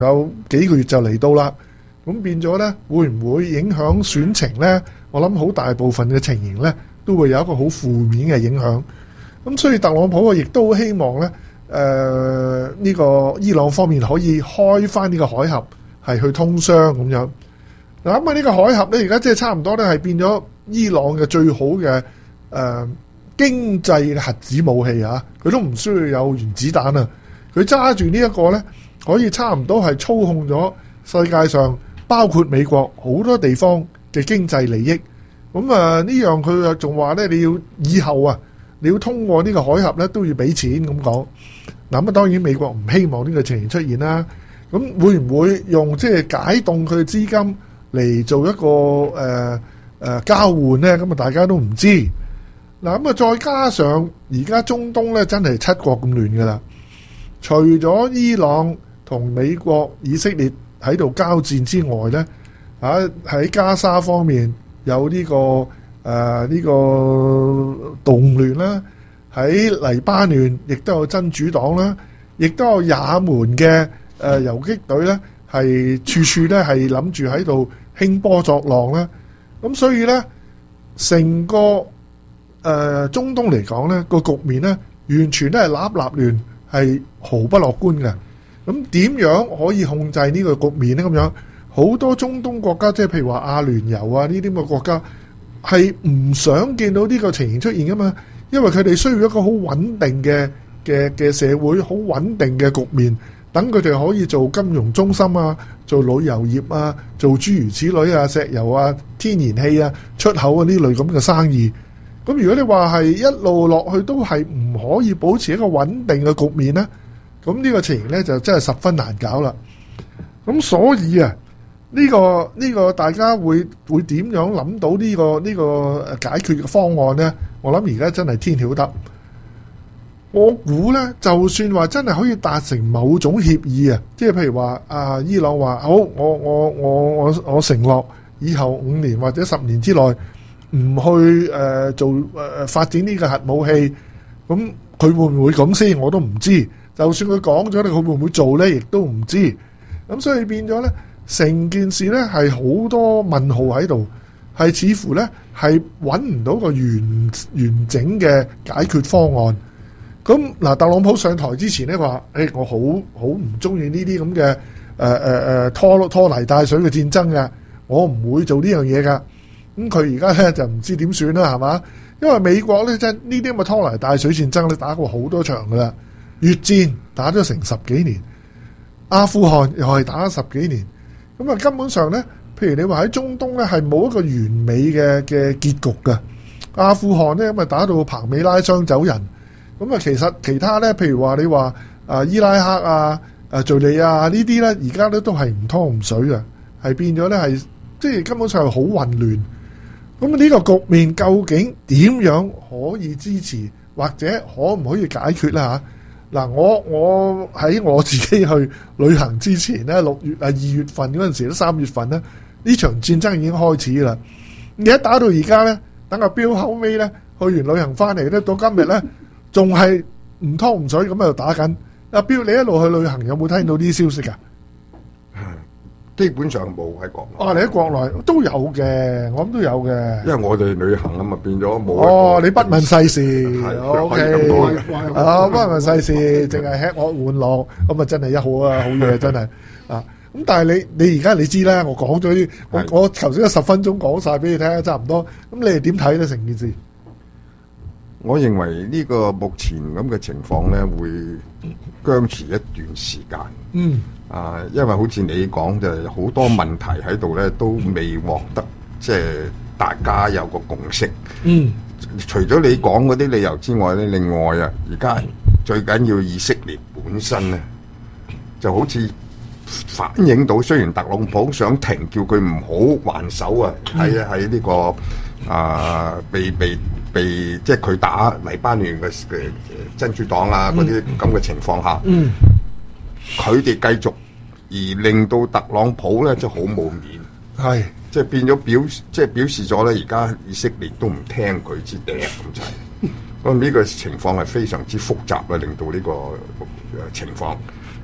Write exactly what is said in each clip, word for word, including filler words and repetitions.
有幾個月就嚟到啦，咁變咗呢，會唔會影響選情呢？我諗好大部分嘅情形呢，都會有一個好負面嘅影響。咁所以特朗普啊，亦都希望呢，誒、呃、呢、呢個伊朗方面可以開翻呢個海峽，係去通商咁樣。嗱咁啊，呢個海峽呢，而家即係差唔多呢，係變咗伊朗嘅最好嘅誒、呃、經濟嘅核子武器啊！佢都唔需要有原子彈啊！佢揸住呢一個呢，可以差唔多係操控咗世界上包括美國好多地方嘅經濟利益。咁啊呢樣佢啊仲話呢，你要以後啊，你要通過呢個海峽呢，都要俾錢咁講。嗱咁啊，當然美國唔希望呢個情形出現啦。咁會唔會用即係解凍佢嘅資金嚟做一個誒誒、呃呃、交換呢？咁啊大家都唔知。嗱咁啊再加上而家中東呢，真係七國咁亂噶啦。除咗伊朗同美國、以色列喺度交戰之外呢，啊喺加沙方面有呢、這個誒呢、呃這個動亂啦，喺黎巴嫩亦都有真主黨啦，亦都有也門嘅誒游擊隊呢，係處處呢係諗住喺度興波作浪啦。咁所以呢，成個誒、呃、中東嚟講呢，個局面呢，完全都係立立亂。係毫不樂觀嘅。咁點樣可以控制呢個局面呢？咁樣好多中東國家，即係譬如話阿聯酋啊呢啲咁嘅國家，係唔想見到呢個情形出現噶嘛？因為佢哋需要一個好穩定嘅嘅嘅社會，好穩定嘅局面，等佢哋可以做金融中心啊，做旅遊業啊，做諸如此類啊，石油啊、天然氣啊、出口啊呢類咁嘅生意。咁如果你話係一路落去都係唔可以保持一個穩定嘅局面呢，咁呢個情形呢就真係十分難搞啦。咁所以啊，呢個呢個大家會會點樣諗到呢個呢個解決嘅方案呢？我諗而家真係天曉得。我估呢，就算話真係可以達成某種協議啊，即係譬如話啊，伊朗話好，我我我我我承諾以後五年或者十年之內。唔去誒、呃、做誒、呃、發展呢個核武器，咁佢會唔會咁先？我都唔知。就算佢講咗咧，佢會唔會做呢？亦都唔知。咁所以變咗呢，成件事呢係好多問號喺度，係似乎呢係揾唔到個完完整嘅解決方案。咁嗱，特朗普上台之前呢話，誒、欸、我好好唔中意呢啲咁嘅誒誒誒拖拖泥帶水嘅戰爭嘅，我唔會做呢樣嘢㗎。咁佢而家咧就唔知點算啦，係嘛？因為美國咧真呢啲咁嘅拖泥帶水戰爭咧打過好多場噶啦，越戰打咗成十幾年，阿富汗又係打咗十幾年，咁啊根本上咧，譬如你話喺中東咧係冇一個完美嘅嘅結局噶。阿富汗咧咁啊打到彭美拉雙走人，咁啊其實其他咧，譬如話你話啊伊拉克啊、啊敘利亞呢啲咧，而家咧都係唔湯唔水嘅，係變咗咧係即係根本上係好混亂。咁呢個局面究竟點樣可以支持，或者可唔可以解決啦？嚇嗱，我我喺我自己去旅行之前咧，六月啊二月份嗰陣時，都三月份咧，呢場戰爭已經開始啦。你一打到而家咧，等阿標後尾咧去完旅行翻嚟咧，到今日咧仲係唔湯唔水咁喺度打緊。阿標，你一路去旅行有冇聽到啲消息㗎？ 基本上冇喺國內。 哦，你喺國內都有嘅，我諗都有嘅。 因為我哋旅行啊嘛，變咗冇。 哦，你不問世事 ，O K。啊，不問世事，淨係吃喝玩樂，咁啊真係一好啊，好嘢真係啊。咁但係你你而家你知啦，我講咗啲，我我頭先十分鐘講晒俾你聽，差唔多。咁你哋點睇咧成件事？ 我認為呢個目前咁嘅情況咧，會僵持一段時間。 嗯。 啊，因為好似你講就係好多問題喺度咧，都未獲得即係大家有個共識。 嗯， 除咗你講嗰啲理由之外咧，另外啊，而家最緊要以色列本身咧，就好似反映到，雖然特朗普想停，叫佢唔好還手啊，喺喺呢個啊被被被即係佢打黎巴嫩嘅嘅真主黨啊嗰啲咁嘅情況下。嗯。佢哋繼續而令到特朗普咧就好冇面，係即係變咗表，即係表示咗咧，而家以色列都唔聽佢支笛咁滯。咁呢個情況係非常之複雜啊，令到呢個情況。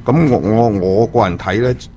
咁我我我個人睇咧，